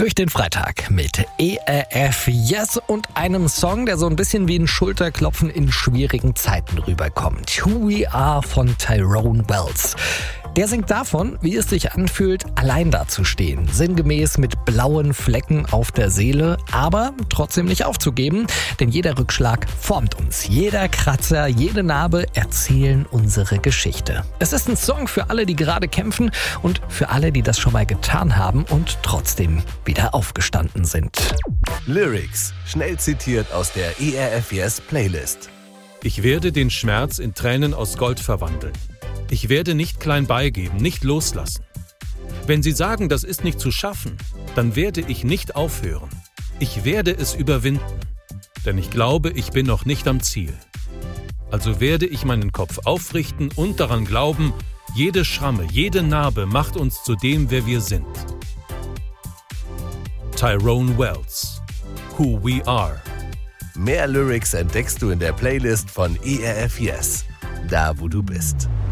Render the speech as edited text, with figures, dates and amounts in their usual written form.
Durch den Freitag mit ERF Yes und einem Song, der so ein bisschen wie ein Schulterklopfen in schwierigen Zeiten rüberkommt. Who We Are von Tyrone Wells. Der singt davon, wie es sich anfühlt, allein dazustehen. Sinngemäß mit blauen Flecken auf der Seele, aber trotzdem nicht aufzugeben. Denn jeder Rückschlag formt uns. Jeder Kratzer, jede Narbe erzählen unsere Geschichte. Es ist ein Song für alle, die gerade kämpfen und für alle, die das schon mal getan haben und trotzdem wieder aufgestanden sind. Lyrics, schnell zitiert aus der ERF Yes Playlist. Ich werde den Schmerz in Tränen aus Gold verwandeln. Ich werde nicht klein beigeben, nicht loslassen. Wenn Sie sagen, das ist nicht zu schaffen, dann werde ich nicht aufhören. Ich werde es überwinden, denn ich glaube, ich bin noch nicht am Ziel. Also werde ich meinen Kopf aufrichten und daran glauben, jede Schramme, jede Narbe macht uns zu dem, wer wir sind. Tyrone Wells, Who We Are. Mehr Lyrics entdeckst du in der Playlist von ERF Yes, da wo du bist.